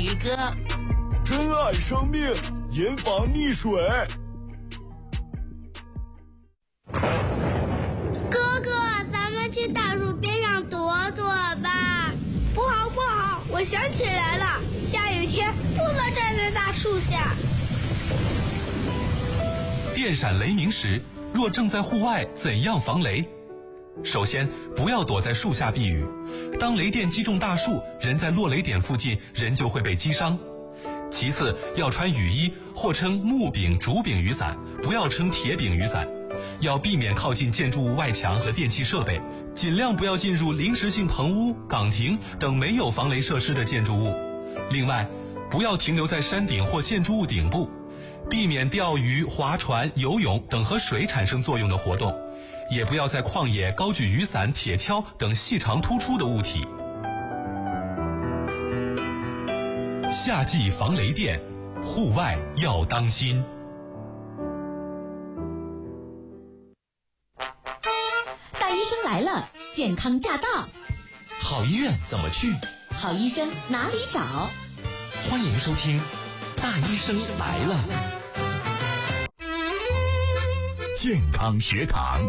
鱼哥。 珍爱生命，严防溺水。 哥哥，咱们去大树边上躲躲吧。 不好不好，我想起来了，下雨天不能站在大树下。 电闪雷鸣时，若正在户外，怎样防雷？首先，不要躲在树下避雨。当雷电击中大树，人在落雷点附近，人就会被击伤。其次，要穿雨衣，或称木柄、竹柄雨伞，不要称铁柄雨伞。要避免靠近建筑物外墙和电气设备，尽量不要进入临时性棚屋、岗亭等没有防雷设施的建筑物。另外，不要停留在山顶或建筑物顶部，避免钓鱼、划船、游泳等和水产生作用的活动，也不要在旷野高举雨伞、铁锹等细长突出的物体。夏季防雷电，户外要当心。 大医生来了，健康驾到。 好医院怎么去？ 好医生哪里找？ 欢迎收听大医生来了。 健康学堂。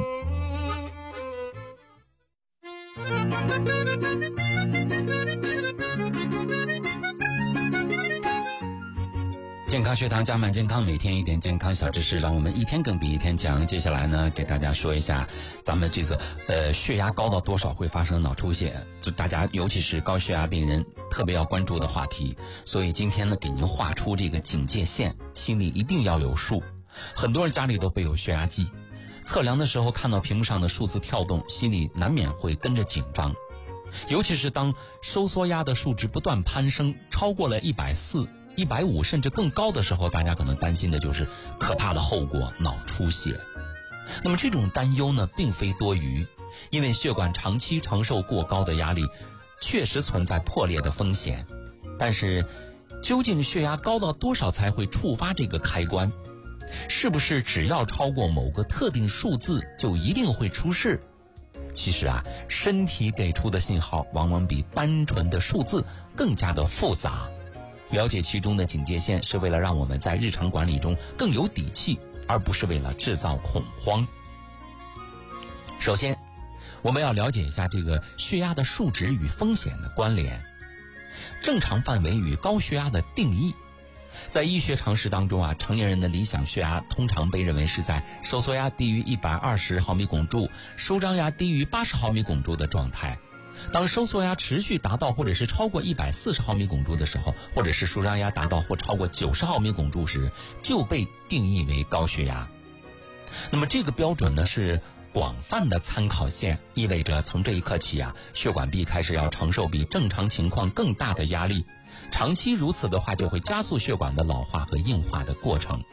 健康学堂加满健康，每天一点健康小知识，让我们一天更比一天强。接下来呢，给大家说一下咱们这个血压高到多少会发生脑出血，就大家尤其是高血压病人特别要关注的话题。所以今天呢，给您画出这个警戒线，心里一定要有数。很多人家里都备有血压计，测量的时候看到屏幕上的数字跳动，心里难免会跟着紧张。尤其是当收缩压的数值不断攀升，超过了140、150甚至更高的时候，大家可能担心的就是可怕的后果——脑出血。那么这种担忧呢，并非多余，因为血管长期承受过高的压力，确实存在破裂的风险。但是，究竟血压高到多少才会触发这个开关？是不是只要超过某个特定数字就一定会出事？其实啊，身体给出的信号往往比单纯的数字更加的复杂。了解其中的警戒线，是为了让我们在日常管理中更有底气，而不是为了制造恐慌。首先，我们要了解一下这个血压的数值与风险的关联。正常范围与高血压的定义，在医学常识当中啊，成年人的理想血压通常被认为是在收缩压低于120毫米汞柱、舒张压低于80毫米汞柱的状态。当收缩压持续达到或者是超过140毫米汞柱的时候，或者是舒张压达到或超过90毫米汞柱时，就被定义为高血压。那么这个标准呢，是广泛的参考线，意味着从这一刻起啊，血管壁开始要承受比正常情况更大的压力。长期如此的话，就会加速血管的老化和硬化的过程。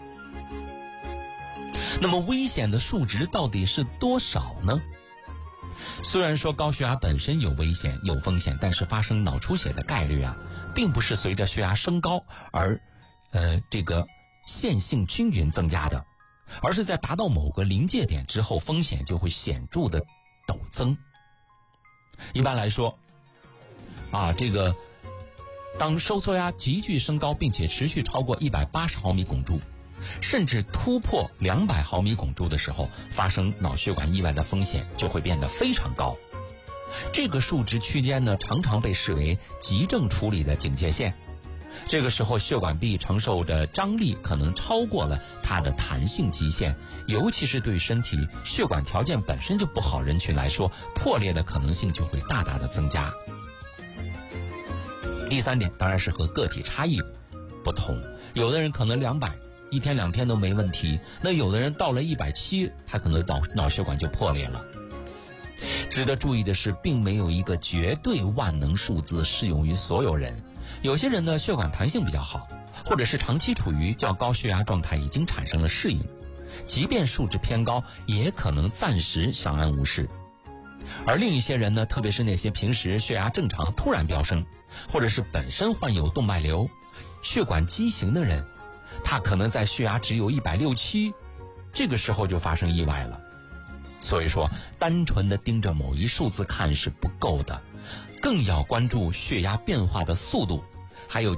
那么危险的数值到底是多少呢？虽然说高血压本身有危险、有风险，但是发生脑出血的概率啊，并不是随着血压升高而这个线性均匀增加的，而是在达到某个临界点之后，风险就会显著的陡增。一般来说啊，这个当收缩压急剧升高，并且持续超过180毫米汞柱，甚至突破200毫米汞柱的时候，发生脑血管意外的风险就会变得非常高。这个数值区间呢，常常被视为急症处理的警戒线。这个时候，血管壁承受的张力可能超过了它的弹性极限，尤其是对身体血管条件本身就不好人群来说，破裂的可能性就会大大的增加。第三点，当然是和个体差异不同，有的人可能200，一天2天都没问题，那有的人到了170，他可能脑血管就破裂了。值得注意的是，并没有一个绝对万能数字适用于所有人。有些人呢，血管弹性比较好，或者是长期处于较高血压状态，已经产生了适应，即便数值偏高，也可能暂时相安无事。而另一些人呢，特别是那些平时血压正常突然飙升，或者是本身患有动脉瘤、血管畸形的人，他可能在血压只有160，这个时候就发生意外了。所以说，单纯的盯着某一数字看是不够的，更要关注血压变化的速度，还有